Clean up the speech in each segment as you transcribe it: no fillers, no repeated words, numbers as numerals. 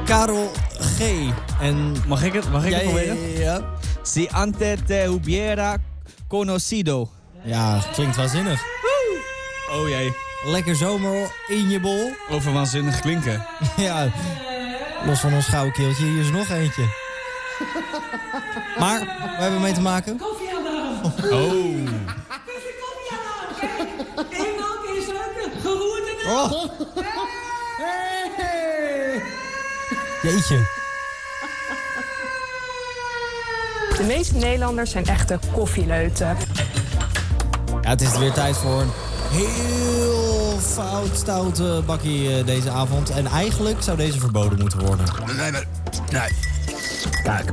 Karel G. En Mag ik het proberen? Ja. Si antes te hubiera conocido. Ja, klinkt waanzinnig. Oh jee. Lekker zomer in je bol. Over waanzinnig klinken. Ja, los van ons gouden keeltje, hier is nog eentje. Maar, waar hebben we mee te maken? Koffiealarm. Oh. Koffiealarm. Eén melk, één suiker. Geroerd en Oh. Jeetje. De meeste Nederlanders zijn echte koffieleuten. Ja, het is weer tijd voor een heel stoute bakkie deze avond. En eigenlijk zou deze verboden moeten worden. Nee. Kijk.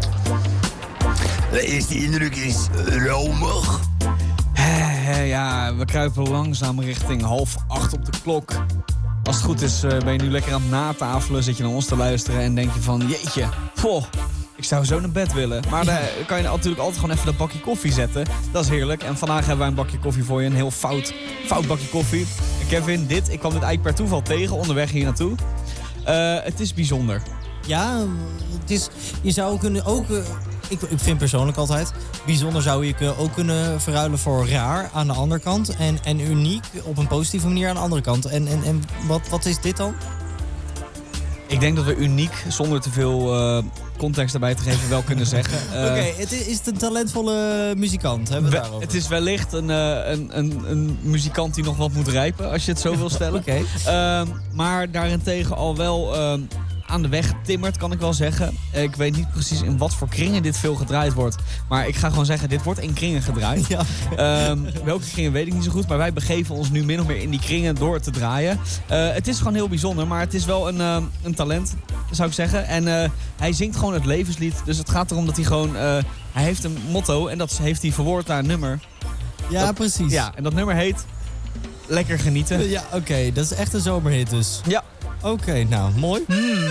De eerste indruk is romig. Ja, we kruipen langzaam richting 7:30 op de klok. Als het goed is ben je nu lekker aan het natafelen, zit je naar ons te luisteren en denk je van jeetje, ik zou zo naar bed willen. Maar daar kan je natuurlijk altijd gewoon even dat bakje koffie zetten. Dat is heerlijk. En vandaag hebben wij een bakje koffie voor je, een heel fout bakje koffie. En Kevin, ik kwam dit eigenlijk per toeval tegen onderweg hier naartoe. Het is bijzonder. Ja, het is, je zou kunnen ook... Ik vind persoonlijk altijd, bijzonder zou je ook kunnen verruilen voor raar aan de andere kant. En uniek op een positieve manier aan de andere kant. En wat is dit dan? Ik denk dat we uniek, zonder te veel context erbij te geven, wel kunnen zeggen. Oké, is het een talentvolle muzikant? Hebben we het daarover? Het is wellicht een muzikant die nog wat moet rijpen, als je het zo wil stellen. Oké. Maar daarentegen al wel aan de weg getimmerd, kan ik wel zeggen. Ik weet niet precies in wat voor kringen dit veel gedraaid wordt. Maar ik ga gewoon zeggen, dit wordt in kringen gedraaid. Ja. Welke kringen weet ik niet zo goed. Maar wij begeven ons nu min of meer in die kringen door te draaien. Het is gewoon heel bijzonder. Maar het is wel een talent, zou ik zeggen. En hij zingt gewoon het levenslied. Dus het gaat erom dat hij gewoon... hij heeft een motto en dat heeft hij verwoord naar een nummer. Ja, precies. Ja, en dat nummer heet... Lekker genieten. Ja, oké. Dat is echt een zomerhit dus. Ja. Oké, nou, mooi.